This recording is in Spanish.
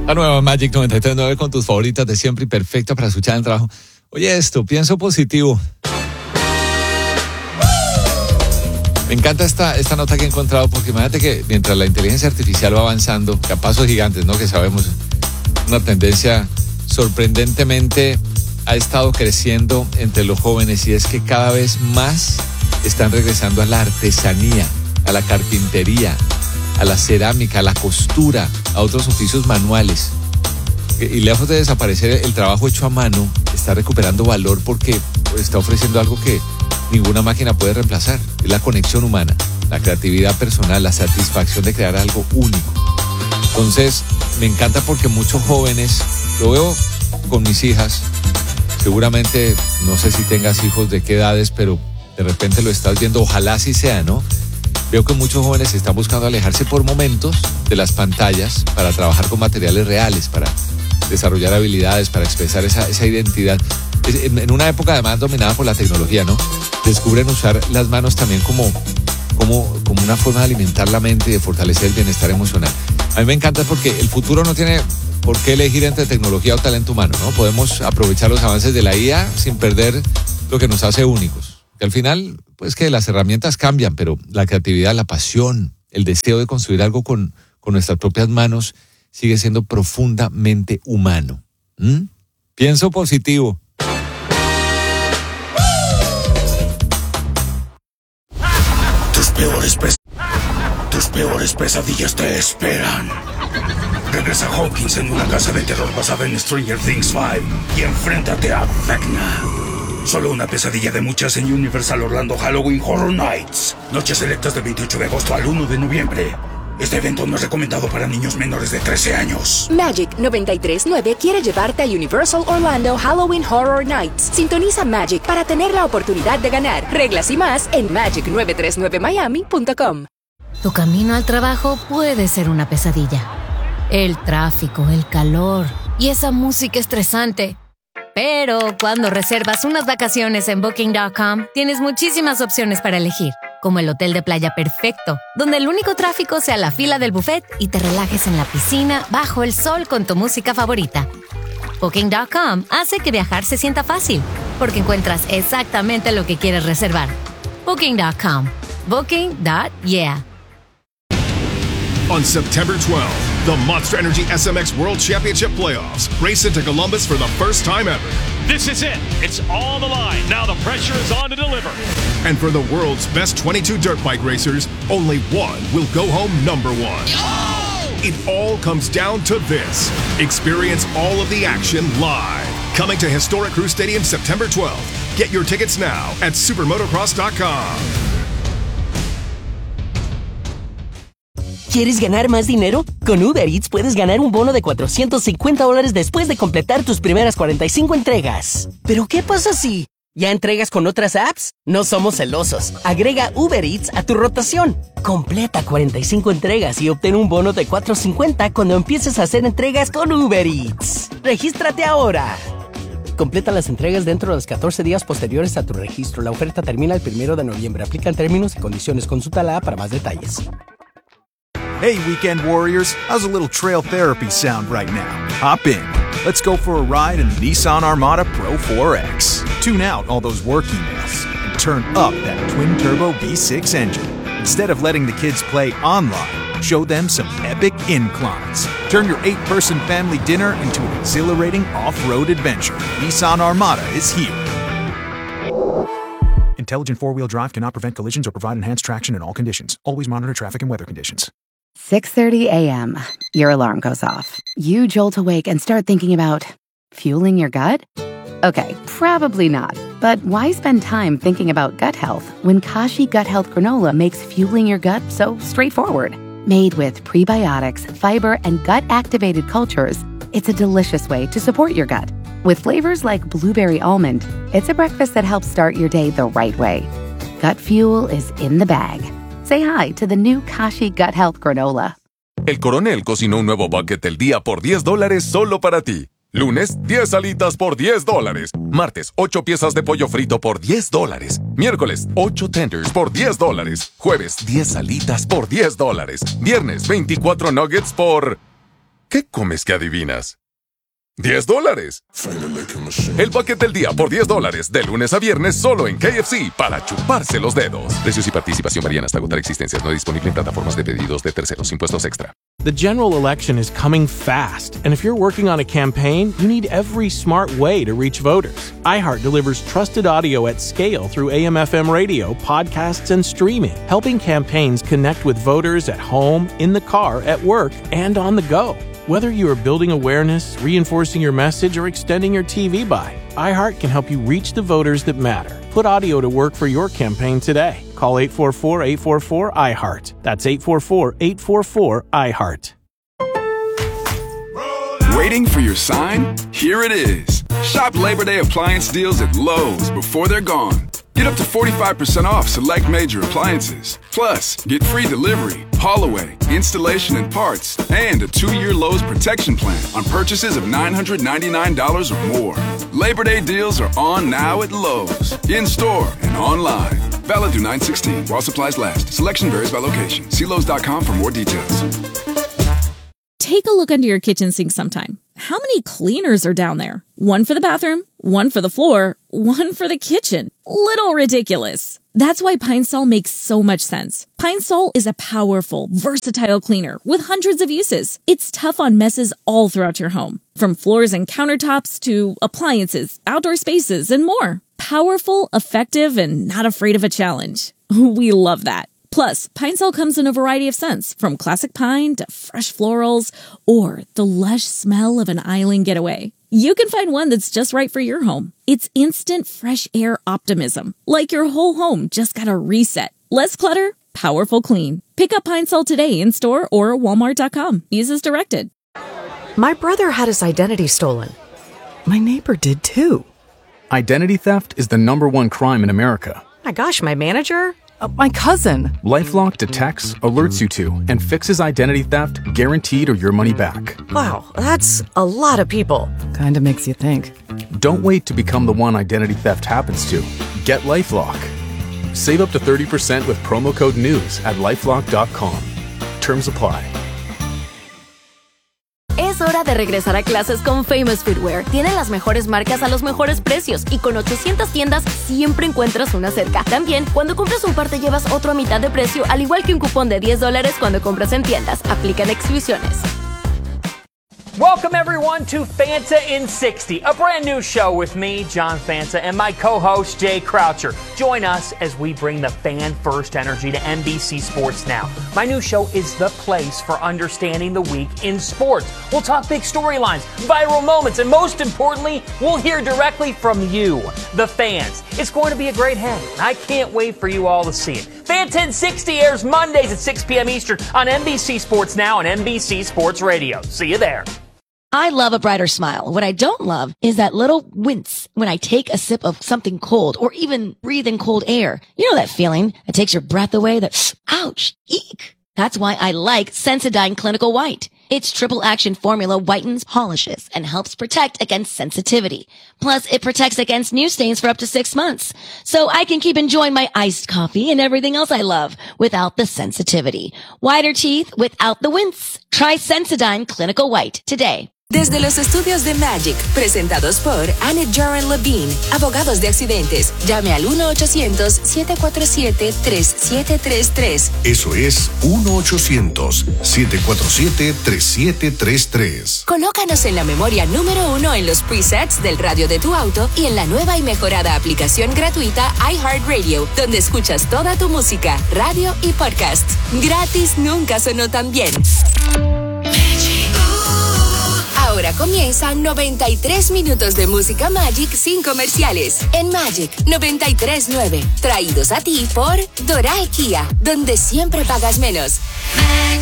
La nueva Magic 93.9 con tus favoritas de siempre y perfecta para escuchar en el trabajo. Oye esto, pienso positivo. Me encanta esta nota que he encontrado porque imagínate que mientras la inteligencia artificial va avanzando, a pasos gigantes, ¿no? Que sabemos, una tendencia sorprendentemente ha estado creciendo entre los jóvenes, y es que cada vez más están regresando a la artesanía, a la carpintería, a la cerámica, a la costura, a otros oficios manuales. Y lejos de desaparecer el trabajo hecho a mano, está recuperando valor porque está ofreciendo algo que ninguna máquina puede reemplazar. Es la conexión humana, la creatividad personal, la satisfacción de crear algo único. Entonces, me encanta porque muchos jóvenes, lo veo con mis hijas, seguramente, no sé si tengas hijos de qué edades, pero de repente lo estás viendo, ojalá así sea, ¿no? Veo que muchos jóvenes están buscando alejarse por momentos de las pantallas para trabajar con materiales reales, para desarrollar habilidades, para expresar esa identidad. En una época además dominada por la tecnología, ¿no? Descubren usar las manos también como una forma de alimentar la mente y de fortalecer el bienestar emocional. A mí me encanta porque el futuro no tiene por qué elegir entre tecnología o talento humano, ¿no? Podemos aprovechar los avances de la IA sin perder lo que nos hace únicos. Que al final, pues que las herramientas cambian, pero la creatividad, la pasión, el deseo de construir algo con nuestras propias manos sigue siendo profundamente humano. Pienso positivo. Tus peores pesadillas te esperan. Regresa Hawkins en una casa de terror basada en Stranger Things 5 y enfréntate a Vecna. Solo una pesadilla de muchas en Universal Orlando Halloween Horror Nights. Noches selectas del 28 de agosto al 1 de noviembre. Este evento no es recomendado para niños menores de 13 años. Magic 93.9 quiere llevarte a Universal Orlando Halloween Horror Nights. Sintoniza Magic para tener la oportunidad de ganar. Reglas y más en magic939miami.com. Tu camino al trabajo puede ser una pesadilla. El tráfico, el calor y esa música estresante. Pero cuando reservas unas vacaciones en Booking.com, tienes muchísimas opciones para elegir, como el hotel de playa perfecto, donde el único tráfico sea la fila del buffet y te relajes en la piscina bajo el sol con tu música favorita. Booking.com hace que viajar se sienta fácil, porque encuentras exactamente lo que quieres reservar. Booking.com. Booking.yeah. On September 12th, the Monster Energy SMX World Championship Playoffs race into Columbus for the first time ever. This is it. It's all the line. Now the pressure is on to deliver. And for the world's best 22 dirt bike racers, only one will go home number one. Oh! It all comes down to this. Experience all of the action live. Coming to Historic Crew Stadium September 12th. Get your tickets now at supermotocross.com. ¿Quieres ganar más dinero? Con Uber Eats puedes ganar un bono de $450 después de completar tus primeras 45 entregas. ¿Pero qué pasa si ya entregas con otras apps? No somos celosos. Agrega Uber Eats a tu rotación. Completa 45 entregas y obtén un bono de $450 cuando empieces a hacer entregas con Uber Eats. ¡Regístrate ahora! Completa las entregas dentro de los 14 días posteriores a tu registro. La oferta termina el 1 de noviembre. Aplican términos y condiciones. Consulta la app para más detalles. Hey, weekend warriors, how's a little trail therapy sound right now? Hop in. Let's go for a ride in the Nissan Armada Pro 4X. Tune out all those work emails and turn up that twin-turbo V6 engine. Instead of letting the kids play online, show them some epic inclines. Turn your 8-person family dinner into an exhilarating off-road adventure. Nissan Armada is here. Intelligent four-wheel drive cannot prevent collisions or provide enhanced traction in all conditions. Always monitor traffic and weather conditions. 6:30 a.m. Your alarm goes off. You jolt awake and start thinking about fueling your gut? Okay, probably not. But why spend time thinking about gut health when Kashi Gut Health Granola makes fueling your gut so straightforward? Made with prebiotics, fiber, and gut-activated cultures, it's a delicious way to support your gut. With flavors like blueberry almond, it's a breakfast that helps start your day the right way. Gut fuel is in the bag. Say hi to the new Kashi Gut Health Granola. El Coronel cocinó un nuevo bucket del día por $10 solo para ti. Lunes, 10 alitas por $10. Martes, 8 piezas de pollo frito por $10. Miércoles, 8 tenders por $10. Jueves, 10 alitas por $10. Viernes, 24 nuggets por... ¿Qué comes que adivinas? $10. El bucket del día por $10, de lunes a viernes solo en KFC para chuparse los dedos. Precios y participación varían hasta agotar existencias. No disponible en plataformas de pedidos de terceros. Impuestos extra. The general election is coming fast, and if you're working on a campaign, you need every smart way to reach voters. iHeart delivers trusted audio at scale through AM/FM radio, podcasts, and streaming, helping campaigns connect with voters at home, in the car, at work, and on the go. Whether you are building awareness, reinforcing your message, or extending your TV buy, iHeart can help you reach the voters that matter. Put audio to work for your campaign today. Call 844-844-iHeart. That's 844-844-iHeart. Waiting for your sign? Here it is. Shop Labor Day appliance deals at Lowe's before they're gone. Get up to 45% off select major appliances. Plus, get free delivery, haul away, installation and parts, and a 2-year Lowe's protection plan on purchases of $999 or more. Labor Day deals are on now at Lowe's, in-store and online. Valid through 9/16 while supplies last. Selection varies by location. See Lowe's.com for more details. Take a look under your kitchen sink sometime. How many cleaners are down there? One for the bathroom, one for the floor, one for the kitchen. Little ridiculous. That's why Pine Sol makes so much sense. Pine Sol is a powerful, versatile cleaner with hundreds of uses. It's tough on messes all throughout your home, from floors and countertops to appliances, outdoor spaces, and more. Powerful, effective, and not afraid of a challenge. We love that. Plus, Pine Sol comes in a variety of scents, from classic pine to fresh florals, or the lush smell of an island getaway. You can find one that's just right for your home. It's instant fresh air optimism, like your whole home just got a reset. Less clutter, powerful clean. Pick up Pine Sol today in store or Walmart.com. Use as directed. My brother had his identity stolen. My neighbor did too. Identity theft is the #1 crime in America. My gosh, my manager? My cousin. LifeLock detects, alerts you to, and fixes identity theft guaranteed or your money back. Wow, that's a lot of people. Kinda makes you think. Don't wait to become the one identity theft happens to. Get LifeLock. Save up to 30% with promo code NEWS at LifeLock.com. Terms apply. Es hora de regresar a clases con Famous Footwear. Tienen las mejores marcas a los mejores precios y con 800 tiendas siempre encuentras una cerca. También, cuando compras un par te llevas otro a mitad de precio, al igual que un cupón de $10 cuando compras en tiendas. Aplican exclusiones. Welcome everyone to Fanta in 60, a brand new show with me, John Fanta, and my co-host, Jay Croucher. Join us as we bring the fan-first energy to NBC Sports Now. My new show is the place for understanding the week in sports. We'll talk big storylines, viral moments, and most importantly, we'll hear directly from you, the fans. It's going to be a great hang, and I can't wait for you all to see it. Fanta in 60 airs Mondays at 6 p.m. Eastern on NBC Sports Now and NBC Sports Radio. See you there. I love a brighter smile. What I don't love is that little wince when I take a sip of something cold or even breathe in cold air. You know that feeling that takes your breath away, that ouch, eek. That's why I like Sensodyne Clinical White. Its triple action formula whitens, polishes, and helps protect against sensitivity. Plus, it protects against new stains for up to 6 months. So I can keep enjoying my iced coffee and everything else I love without the sensitivity. Whiter teeth without the wince. Try Sensodyne Clinical White today. Desde los estudios de Magic, presentados por Annette Joran Levine, abogados de accidentes. Llame al 1-800-747-3733. Eso es 1-800-747-3733. Colócanos en la memoria número 1 en los presets del radio de tu auto y en la nueva y mejorada aplicación gratuita iHeartRadio, donde escuchas toda tu música, radio y podcast. Gratis nunca sonó tan bien. Ahora comienza 93 minutos de música Magic sin comerciales en Magic 93.9, traídos a ti por Doral Kia, donde siempre pagas menos. Magic.